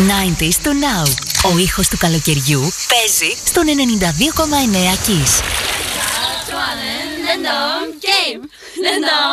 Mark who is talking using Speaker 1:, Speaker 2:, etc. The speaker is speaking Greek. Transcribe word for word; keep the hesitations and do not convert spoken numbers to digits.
Speaker 1: ενενήντα του Now. Ο ήχος του καλοκαιριού παίζει στον ενενήντα δύο κόμμα εννέα Kiss.